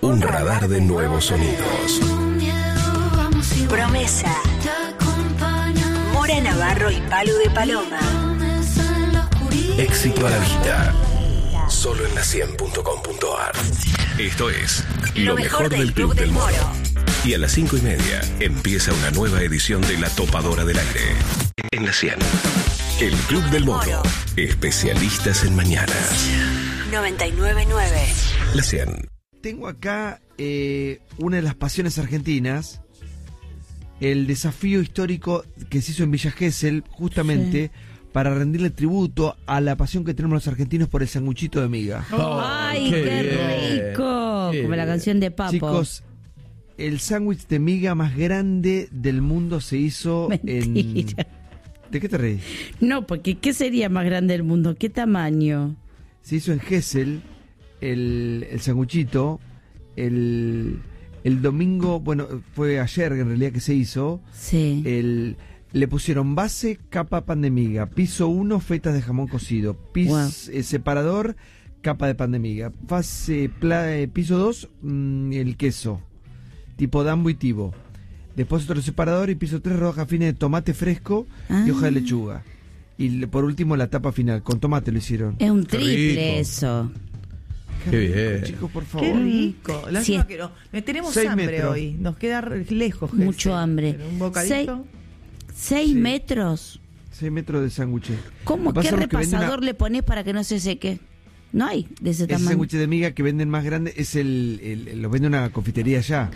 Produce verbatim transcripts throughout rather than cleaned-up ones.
Un radar de nuevos sonidos. Promesa. Mora Navarro y Palu de Paloma. Éxito a la vista. Solo en la cien punto com punto a r. Esto es Lo mejor del Club del Moro. Y a las cinco y media empieza una nueva edición de La Topadora del Aire. En la cien. El Club del Moro. Especialistas en mañanas. noventa y nueve punto nueve. La cien. Tengo acá eh, una de las pasiones argentinas, el desafío histórico que se hizo en Villa Gesell, justamente sí. para rendirle tributo a la pasión que tenemos los argentinos por el sanguchito de miga. Oh, ¡Ay, qué, qué rico! Qué Como la canción de Papo. Chicos, el sándwich de miga más grande del mundo se hizo Mentira. en... ¿De qué te reís? No, porque ¿qué sería más grande del mundo? ¿Qué tamaño? Se hizo en Gesell el, el sanguchito, el, el domingo, bueno, fue ayer en realidad que se hizo. Sí. El, le pusieron base, capa pan de miga, piso uno, fetas de jamón cocido, pis, wow. eh, separador, capa de pan de miga, fase, pla, eh, piso dos, mmm, el queso, tipo dambo y tibo. Después otro separador y piso tres, rodajas finas de tomate fresco ah. y hoja de lechuga. Y por último la tapa final, con tomate lo hicieron. Es un triple eso. Qué, Qué bien. Rico, chicos, por favor. Qué rico. La sí. que no. Me tenemos Seis hambre metros. hoy. Nos queda lejos. Mucho Jesse. hambre. Un bocadito. Seis, seis sí. metros. Seis metros de sándwich. ¿Cómo? ¿Qué repasador una... le pones para que no se seque? No hay de ese, ese tamaño. Ese sándwich de miga que venden más grande es el, el, el lo vende una confitería allá.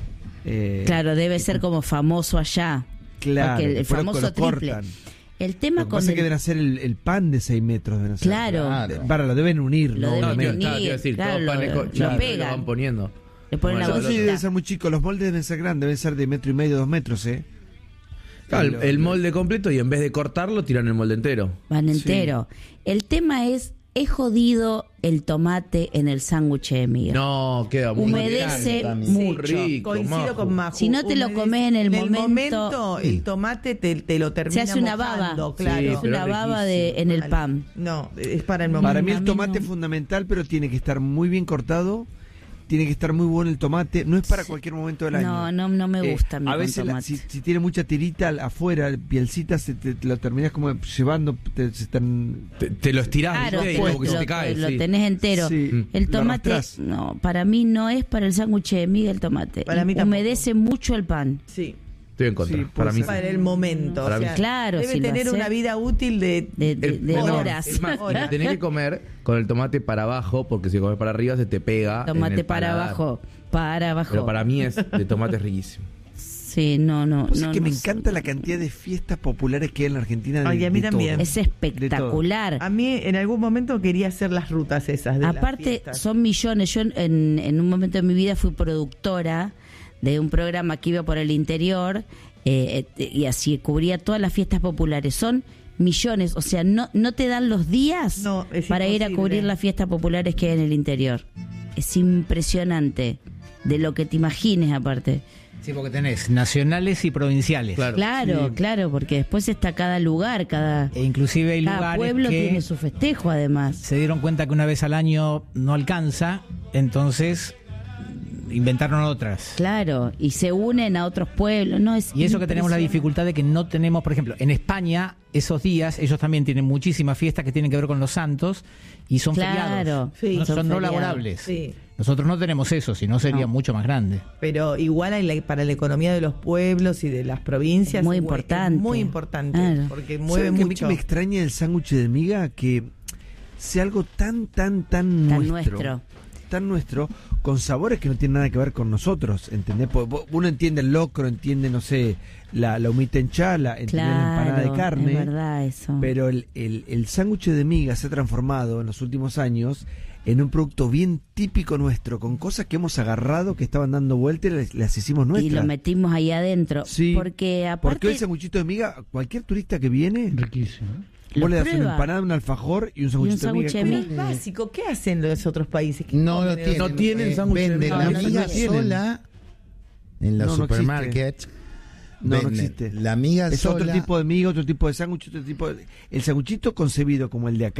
Eh, claro, debe ser el, como famoso allá. Claro. Porque el, el famoso triple. Cortan. El tema lo que con pasa el... que deben hacer el, el pan de seis metros. Deben hacer. Claro. claro. Para, lo deben unir. Lo ¿no? deben no, unir. Claro, quiero decir, claro, todo pan lo, lo, lo, lo van poniendo. Le ponen bueno, la bolsita. Sí, debe ser muy chico. Los moldes deben ser grandes. Deben ser de metro y medio, dos metros, ¿eh? Claro, el, el molde completo y en vez de cortarlo, tiran el molde entero. Van entero. Sí. El tema es... Es jodido el tomate en el sándwich de miga. No, queda muy humedece muy rico. Coincido Majo. con Majo. Si no te Humedece. lo comes en el, en momento, el momento, el tomate te, te lo termina se hace una mojando, baba. Claro. Sí, es una baba de, en el pan. No, es para el momento. Para mí el tomate es fundamental, pero tiene que estar muy bien cortado. Tiene que estar muy bueno el tomate. No es para cualquier momento del año. No, no, no me gusta eh, a mí A veces la, si, si tiene mucha tirita afuera, pielcita, se te, te lo terminas como llevando. Te, se están... te, te lo estirás. Claro, te, te, como que lo, se te cae, te, sí. lo tenés entero. Sí, el tomate, no, para mí no es para el sándwich de miga el tomate. Para mí humedece mucho el pan. Sí. Estoy en contra. Sí, para mí. Para el momento. Para o sea, mí. Claro, debe si tener una vida útil de, de, de, de no, horas. Es más, horas. Tenés que comer con el tomate para abajo, porque si comes para arriba se te pega. Tomate en el para paladar. abajo. Para abajo. Pero para mí es de tomate es riquísimo. Sí, no, no. Pues no es que no me sé. encanta la cantidad de fiestas populares que hay en la Argentina. De, Ay, a mí de también. todo. Es espectacular. A mí en algún momento quería hacer las rutas esas de Aparte, las son millones. Yo en, en un momento de mi vida fui productora de un programa que iba por el interior eh, y así cubría todas las fiestas populares. Son millones, o sea, no, no te dan los días no, para imposible. ir a cubrir las fiestas populares que hay en el interior. Es impresionante. De lo que te imagines, aparte. Sí, porque tenés nacionales y provinciales. Claro, claro, sí. claro, porque después está cada lugar, cada, e inclusive hay cada lugares pueblo que tiene su festejo, además. Se dieron cuenta que una vez al año no alcanza, entonces inventaron otras. Claro, y se unen a otros pueblos. No, es y eso que tenemos la dificultad de que no tenemos, por ejemplo, en España, esos días, ellos también tienen muchísimas fiestas que tienen que ver con los santos y son claro, feriados. Sí, no, son, son no laborables. Sí. Nosotros no tenemos eso, si no sería no. mucho más grande. Pero igual hay la, para la economía de los pueblos y de las provincias es muy es importante. Es muy importante, claro. porque mueve mucho. mucho. Me extraña el sándwich de miga que sea algo tan, tan, tan, tan nuestro. nuestro. Tan nuestro, con sabores que no tienen nada que ver con nosotros, ¿entendés? Uno entiende el locro, entiende, no sé, la, la humita en chala, entiende claro, la empanada de carne. Es verdad eso. Pero el, el, el sándwich de miga se ha transformado en los últimos años en un producto bien típico nuestro, con cosas que hemos agarrado, que estaban dando vueltas y las, las hicimos nuestras. Y lo metimos ahí adentro. Sí, porque aparte... porque el sanguchito de miga, cualquier turista que viene... Riquísimo. Vos le das prueba. una empanada, un alfajor y un sándwich de miga. Es básico. ¿Qué hacen los otros países? Que no lo tienen. No tienen eh, sándwich de miga. miga. La miga sola en los no, no supermarkets. No, no existe. La miga es sola. otro tipo de miga, otro tipo de sándwich, otro tipo de... El sándwichito concebido como el de acá.